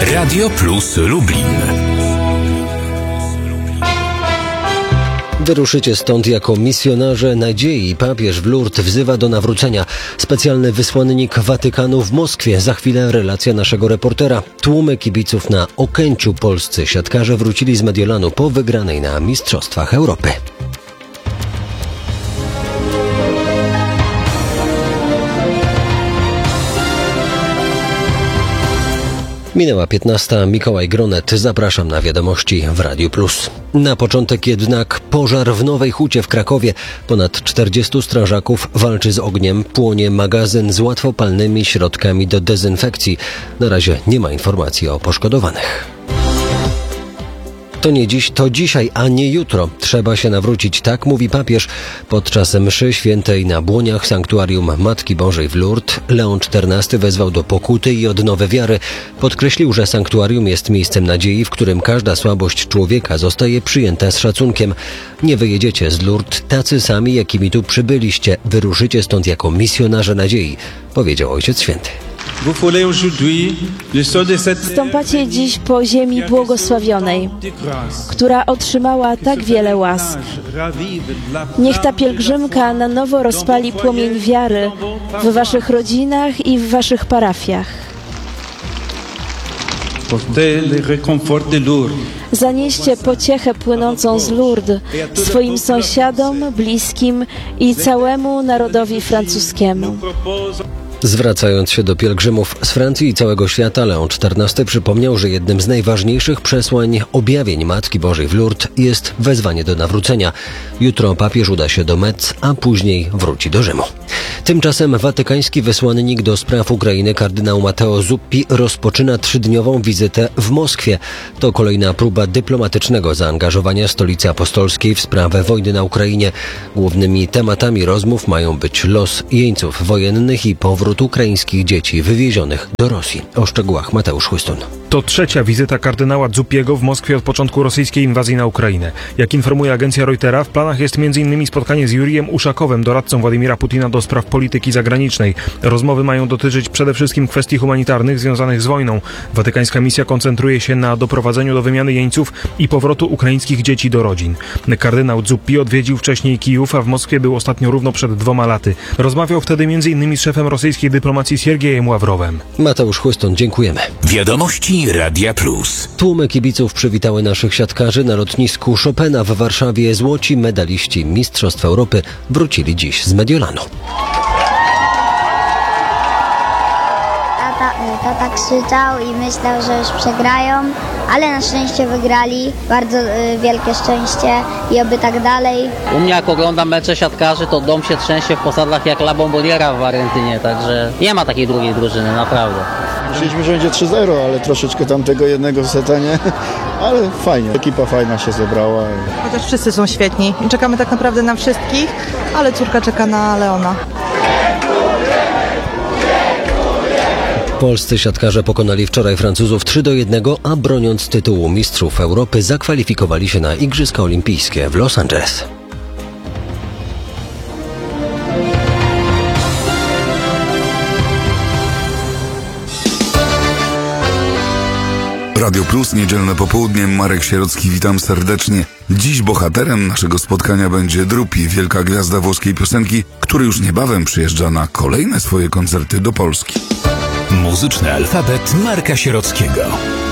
Radio Plus Lublin. Wyruszycie stąd jako misjonarze nadziei. Papież w Lourdes wzywa do nawrócenia. Specjalny wysłannik Watykanu w Moskwie. Za chwilę relacja naszego reportera. Tłumy kibiców na Okęciu. Polscy siatkarze wrócili z Mediolanu po wygranej na Mistrzostwach Europy. Minęła 15. Mikołaj Gronet. Zapraszam na wiadomości w Radiu Plus. Na początek jednak pożar w Nowej Hucie w Krakowie. Ponad 40 strażaków walczy z ogniem. Płonie magazyn z łatwopalnymi środkami do dezynfekcji. Na razie nie ma informacji o poszkodowanych. To nie dziś, to dzisiaj, a nie jutro. Trzeba się nawrócić, tak mówi papież. Podczas mszy świętej na błoniach sanktuarium Matki Bożej w Lourdes Leon XIV wezwał do pokuty i odnowy wiary. Podkreślił, że sanktuarium jest miejscem nadziei, w którym każda słabość człowieka zostaje przyjęta z szacunkiem. Nie wyjedziecie z Lourdes tacy sami, jakimi tu przybyliście. Wyruszycie stąd jako misjonarze nadziei, powiedział Ojciec Święty. Stąpacie dziś po ziemi błogosławionej, która otrzymała tak wiele łask. Niech ta pielgrzymka na nowo rozpali płomień wiary w waszych rodzinach i w waszych parafiach. Zanieście pociechę płynącą z Lourdes swoim sąsiadom, bliskim i całemu narodowi francuskiemu. Zwracając się do pielgrzymów z Francji i całego świata, Leon XIV przypomniał, że jednym z najważniejszych przesłań objawień Matki Bożej w Lourdes jest wezwanie do nawrócenia. Jutro papież uda się do Metz, a później wróci do Rzymu. Tymczasem watykański wysłannik do spraw Ukrainy kardynał Matteo Zuppi rozpoczyna 3-dniową wizytę w Moskwie. To kolejna próba dyplomatycznego zaangażowania Stolicy Apostolskiej w sprawę wojny na Ukrainie. Głównymi tematami rozmów mają być los jeńców wojennych i powrót ukraińskich dzieci wywiezionych do Rosji. O szczegółach Mateusz Chłystun. To trzecia wizyta kardynała Zuppiego w Moskwie od początku rosyjskiej inwazji na Ukrainę. Jak informuje agencja Reutera, w planach jest m.in. spotkanie z Jurijem Uszakowem, doradcą Władimira Putina do spraw polityki zagranicznej. Rozmowy mają dotyczyć przede wszystkim kwestii humanitarnych związanych z wojną. Watykańska misja koncentruje się na doprowadzeniu do wymiany jeńców i powrotu ukraińskich dzieci do rodzin. Kardynał Zuppi odwiedził wcześniej Kijów, a w Moskwie był ostatnio równo przed 2 laty. Rozmawiał wtedy m.in. z szefem rosyjskiej dyplomacji Siergiejem Ławrowem. Mateusz Chłystun, dziękujemy. Wiadomości Radia Plus. Tłumy kibiców przywitały naszych siatkarzy na lotnisku Chopina w Warszawie. Złoci medaliści Mistrzostw Europy wrócili dziś z Mediolanu. Tata krzyczał i myślał, że już przegrają, ale na szczęście wygrali. Bardzo wielkie szczęście i oby tak dalej. U mnie jak oglądam mecze siatkarzy, to dom się trzęsie w posadach jak La Bomboniera w Argentynie, także nie ma takiej drugiej drużyny, naprawdę. Myśleliśmy, że będzie 3-0, ale troszeczkę tamtego jednego seta nie, ale fajnie. Ekipa fajna się zebrała. Chociaż wszyscy są świetni i czekamy tak naprawdę na wszystkich, ale córka czeka na Leona. Polscy siatkarze pokonali wczoraj Francuzów 3-1, a broniąc tytułu Mistrzów Europy zakwalifikowali się na Igrzyska Olimpijskie w Los Angeles. Radio Plus, niedzielne popołudnie, Marek Sierocki, witam serdecznie. Dziś bohaterem naszego spotkania będzie Drupi, wielka gwiazda włoskiej piosenki, który już niebawem przyjeżdża na kolejne swoje koncerty do Polski. Muzyczny alfabet Marka Sierockiego.